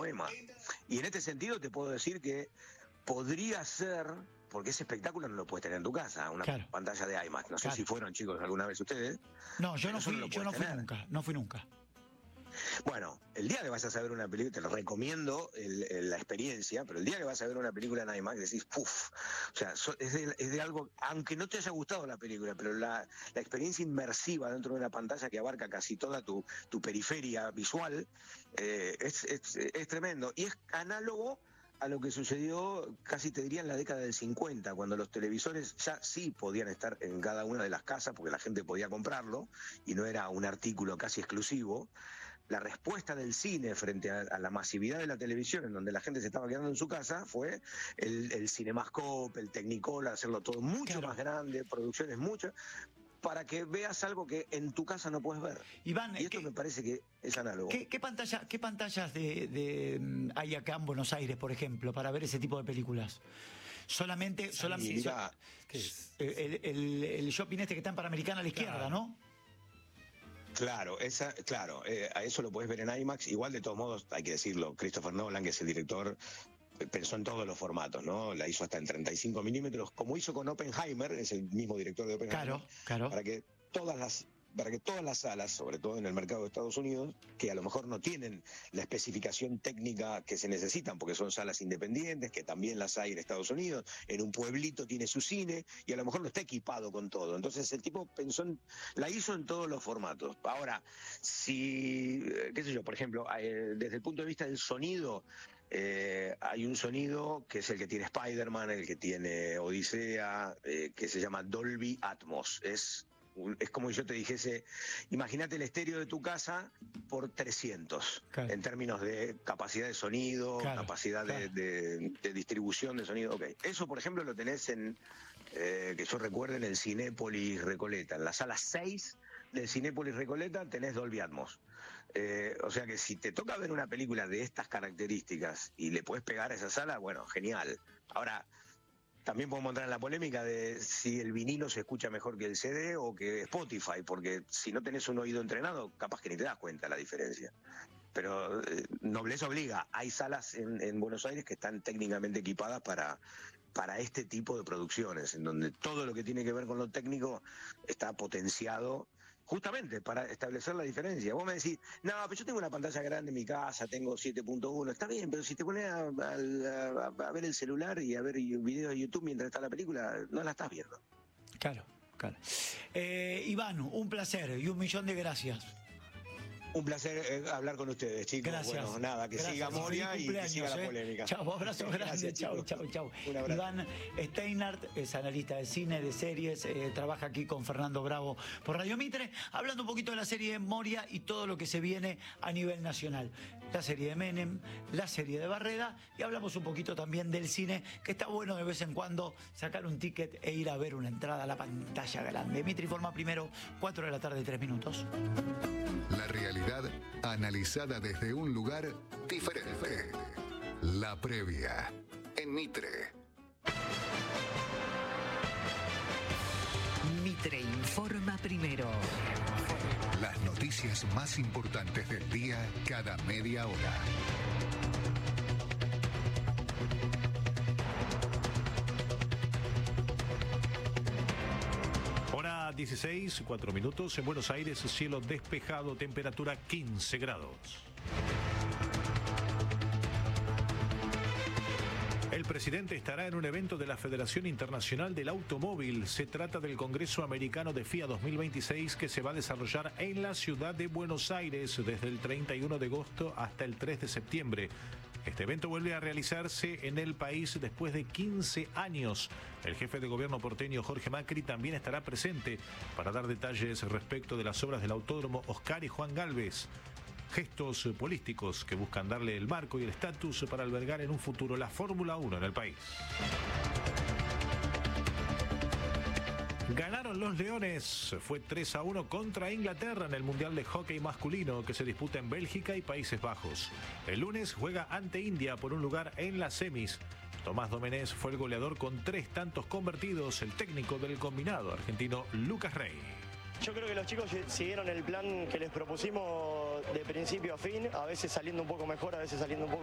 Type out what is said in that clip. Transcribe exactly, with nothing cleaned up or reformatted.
poema. Y en este sentido te puedo decir que podría ser, porque ese espectáculo no lo puedes tener en tu casa, una claro. pantalla de IMAX. No sé claro. si fueron, chicos, alguna vez ustedes. No, yo no fui, no yo no fui tener. nunca, no fui nunca. Bueno, el día que vas a ver una película, te lo recomiendo el, el, la experiencia, pero el día que vas a ver una película en IMAX decís, puff, o sea, so, es, de, es de algo, aunque no te haya gustado la película, pero la, la experiencia inmersiva dentro de una pantalla que abarca casi toda tu, tu periferia visual, eh, es, es, es tremendo. Y es análogo a lo que sucedió, casi te diría, en la década del cincuenta, cuando los televisores ya sí podían estar en cada una de las casas, porque la gente podía comprarlo, y no era un artículo casi exclusivo. La respuesta del cine frente a, a la masividad de la televisión, en donde la gente se estaba quedando en su casa, fue el, el Cinemascope, el Technicolor, hacerlo todo mucho claro. más grande, producciones muchas, para que veas algo que en tu casa no puedes ver. Iván, y esto ¿qué, me parece que es análogo. ¿Qué, qué, pantalla, qué pantallas de, de, hay acá en Buenos Aires, por ejemplo, para ver ese tipo de películas? Solamente, sí, solamente mirá, ¿qué es? El, el, el shopping este que está en Panamericana a la izquierda, claro. ¿no? Claro, esa, claro, eh, a eso lo podés ver en IMAX. Igual, de todos modos, hay que decirlo, Christopher Nolan, que es el director, pensó en todos los formatos, ¿no? La hizo hasta en treinta y cinco milímetros, como hizo con Oppenheimer, es el mismo director de Oppenheimer. Claro, claro. Para que todas las para que todas las salas, sobre todo en el mercado de Estados Unidos, que a lo mejor no tienen la especificación técnica que se necesitan, porque son salas independientes, que también las hay en Estados Unidos, en un pueblito tiene su cine, y a lo mejor no está equipado con todo. Entonces el tipo pensó en, la hizo en todos los formatos. Ahora, si, qué sé yo, por ejemplo, desde el punto de vista del sonido, Eh, hay un sonido que es el que tiene Spider-Man, el que tiene Odisea, eh, que se llama Dolby Atmos. Es Es como si yo te dijese, imagínate el estéreo de tu casa por trescientos, claro. en términos de capacidad de sonido, claro, capacidad claro. De, de, de distribución de sonido. Okay. Eso, por ejemplo, lo tenés en, eh, que yo recuerde, en el Cinépolis Recoleta. En la sala seis del Cinépolis Recoleta tenés Dolby Atmos. Eh, o sea que si te toca ver una película de estas características y le puedes pegar a esa sala, bueno, genial. Ahora, también podemos entrar en la polémica de si el vinilo se escucha mejor que el C D o que Spotify, porque si no tenés un oído entrenado, capaz que ni te das cuenta la diferencia. Pero eh, nobleza obliga. Hay salas en, en Buenos Aires que están técnicamente equipadas para, para este tipo de producciones, en donde todo lo que tiene que ver con lo técnico está potenciado justamente para establecer la diferencia. Vos me decís, no, pero yo tengo una pantalla grande en mi casa, tengo siete punto uno, está bien, pero si te pones a, a, a ver el celular y a ver videos de YouTube mientras está la película, no la estás viendo. Claro, claro. Eh, Iván, un placer y un millón de gracias. Un placer eh, hablar con ustedes, chicos. Gracias. Bueno, nada, que Gracias. siga Moria y que siga la eh. polémica. Chau, abrazo grande. Chau, chau, chau. Iván Steinhardt es analista de cine, de series, eh, trabaja aquí con Fernando Bravo por Radio Mitre, hablando un poquito de la serie Moria y todo lo que se viene a nivel nacional. La serie de Menem, la serie de Barreda, y hablamos un poquito también del cine, que está bueno de vez en cuando sacar un ticket e ir a ver una entrada a la pantalla grande. Mitre informa primero, cuatro de la tarde, tres minutos. La realidad analizada desde un lugar diferente. La previa en Mitre. Mitre informa primero. Las noticias más importantes del día cada media hora. Hora dieciséis, cuatro minutos. En Buenos Aires, cielo despejado, temperatura quince grados. El presidente estará en un evento de la Federación Internacional del Automóvil. Se trata del Congreso Americano de F I A dos mil veintiséis, que se va a desarrollar en la ciudad de Buenos Aires desde el treinta y uno de agosto hasta el tres de septiembre. Este evento vuelve a realizarse en el país después de quince años. El jefe de gobierno porteño, Jorge Macri, también estará presente para dar detalles respecto de las obras del Autódromo Oscar y Juan Gálvez. Gestos políticos que buscan darle el marco y el estatus para albergar en un futuro la Fórmula uno en el país. Ganaron los Leones, fue tres a uno contra Inglaterra en el Mundial de Hockey Masculino que se disputa en Bélgica y Países Bajos. El lunes juega ante India por un lugar en las semis. Tomás Domenech fue el goleador con tres tantos convertidos, el técnico del combinado argentino Lucas Rey. Yo creo que los chicos siguieron el plan que les propusimos de principio a fin, a veces saliendo un poco mejor, a veces saliendo un poco